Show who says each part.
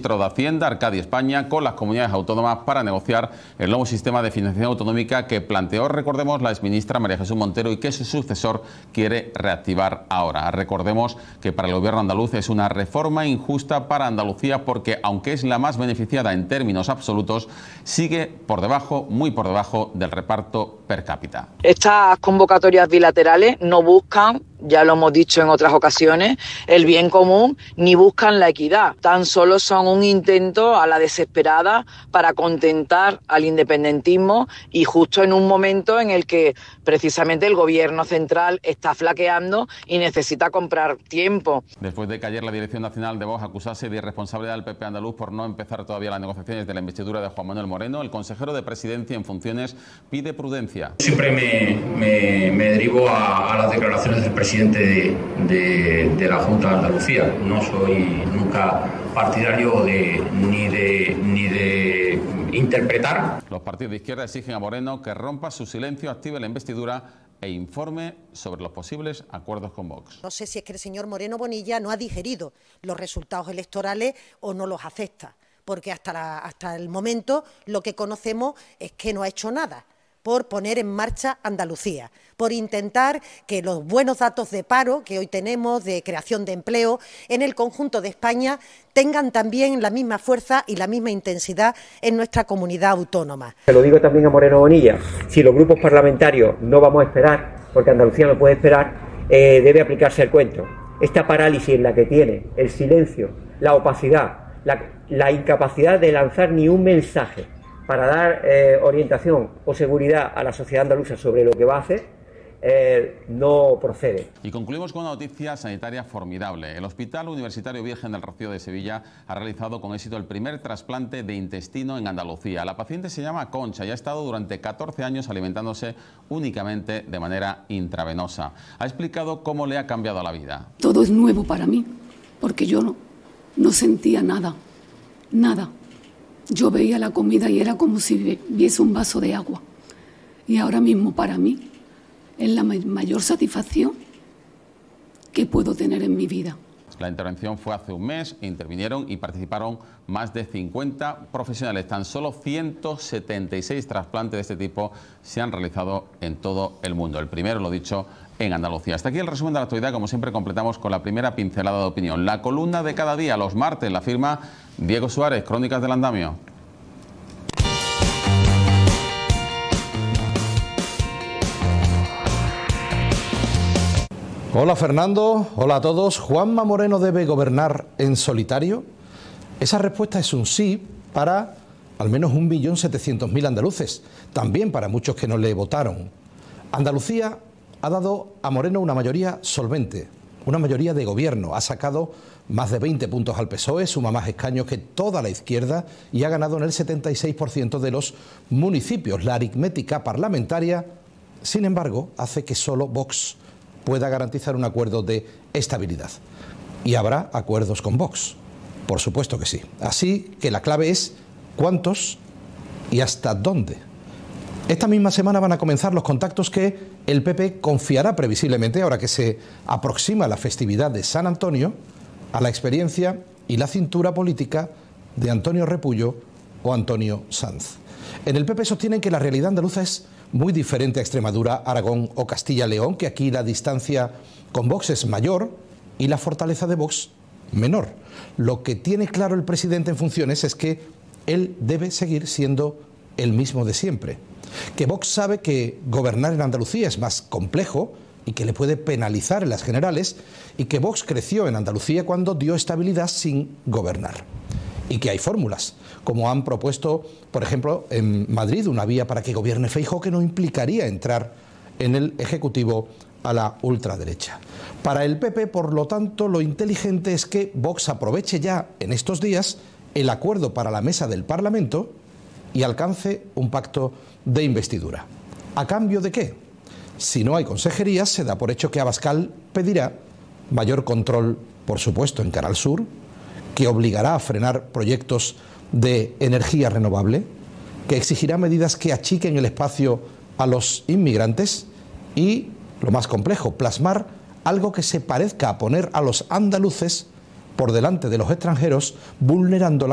Speaker 1: ministro de Hacienda, Arcadi España, con las comunidades autónomas para negociar el nuevo sistema de financiación autonómica que planteó, recordemos, la exministra María Jesús Montero y que su sucesor quiere reactivar ahora. Recordemos que para el gobierno andaluz es una reforma injusta para Andalucía porque, aunque es la más beneficiada en términos absolutos, sigue por debajo, muy por debajo del reparto per cápita.
Speaker 2: Estas convocatorias bilaterales no buscan, ya lo hemos dicho en otras ocasiones, el bien común ni buscan la equidad. Tan solo son un intento a la desesperada para contentar al independentismo y justo en un momento en el que precisamente el gobierno central está flaqueando y necesita comprar tiempo.
Speaker 1: Después de que ayer la Dirección Nacional de Vox acusase de irresponsabilidad al PP andaluz por no empezar todavía las negociaciones de la investidura de Juan Manuel Moreno, el consejero de Presidencia en funciones pide prudencia.
Speaker 3: Siempre me derivo a las declaraciones del presidente de la Junta de Andalucía. No soy nunca partidario ni de interpretar.
Speaker 1: Los partidos de izquierda exigen a Moreno que rompa su silencio, active la investidura e informe sobre los posibles acuerdos con Vox.
Speaker 4: No sé si es que el señor Moreno Bonilla no ha digerido los resultados electorales o no los acepta, porque hasta el momento lo que conocemos es que no ha hecho nada por poner en marcha Andalucía, por intentar que los buenos datos de paro que hoy tenemos, de creación de empleo en el conjunto de España, tengan también la misma fuerza y la misma intensidad en nuestra comunidad autónoma.
Speaker 5: Se lo digo también a Moreno Bonilla, si los grupos parlamentarios no vamos a esperar, porque Andalucía no puede esperar, debe aplicarse el cuento. Esta parálisis en la que tiene, el silencio, la opacidad, la incapacidad de lanzar ni un mensaje para dar orientación o seguridad a la sociedad andaluza sobre lo que va a hacer, no procede.
Speaker 1: Y concluimos con una noticia sanitaria formidable. El Hospital Universitario Virgen del Rocío de Sevilla ha realizado con éxito el primer trasplante de intestino en Andalucía. La paciente se llama Concha y ha estado durante 14 años alimentándose únicamente de manera intravenosa. Ha explicado cómo le ha cambiado la vida.
Speaker 6: Todo es nuevo para mí, porque yo no sentía nada. Yo veía la comida y era como si viese un vaso de agua. Y ahora mismo para mí es la mayor satisfacción que puedo tener en mi vida.
Speaker 1: La intervención fue hace un mes, intervinieron y participaron más de 50 profesionales. Tan solo 176 trasplantes de este tipo se han realizado en todo el mundo. El primero, lo dicho, en Andalucía. Hasta aquí el resumen de la actualidad. Como siempre, completamos con la primera pincelada de opinión. La columna de cada día, los martes, la firma Diego Suárez, Crónicas del Andamio.
Speaker 7: Hola Fernando, hola a todos. ¿Juanma Moreno debe gobernar en solitario? Esa respuesta es un sí para al menos 1.700.000 andaluces, también para muchos que no le votaron. Andalucía ha dado a Moreno una mayoría solvente, una mayoría de gobierno. Ha sacado más de 20 puntos al PSOE, suma más escaños que toda la izquierda y ha ganado en el 76% de los municipios. La aritmética parlamentaria, sin embargo, hace que solo Vox pueda garantizar un acuerdo de estabilidad. Y habrá acuerdos con Vox, por supuesto que sí. Así que la clave es cuántos y hasta dónde. Esta misma semana van a comenzar los contactos que el PP confiará previsiblemente, ahora que se aproxima la festividad de San Antonio, a la experiencia y la cintura política de Antonio Repullo o Antonio Sanz. En el PP sostienen que la realidad andaluza es muy diferente a Extremadura, Aragón o Castilla-León, que aquí la distancia con Vox es mayor y la fortaleza de Vox menor. Lo que tiene claro el presidente en funciones es que él debe seguir siendo el mismo de siempre. Que Vox sabe que gobernar en Andalucía es más complejo y que le puede penalizar en las generales, y que Vox creció en Andalucía cuando dio estabilidad sin gobernar. Y que hay fórmulas, como han propuesto, por ejemplo, en Madrid, una vía para que gobierne Feijóo que no implicaría entrar en el Ejecutivo a la ultraderecha. Para el PP, por lo tanto, lo inteligente es que Vox aproveche ya en estos días el acuerdo para la mesa del Parlamento y alcance un pacto de investidura. ¿A cambio de qué? Si no hay consejerías, se da por hecho que Abascal pedirá mayor control, por supuesto, en Canal Sur, que obligará a frenar proyectos de energía renovable, que exigirá medidas que achiquen el espacio a los inmigrantes y, lo más complejo, plasmar algo que se parezca a poner a los andaluces por delante de los extranjeros, vulnerando la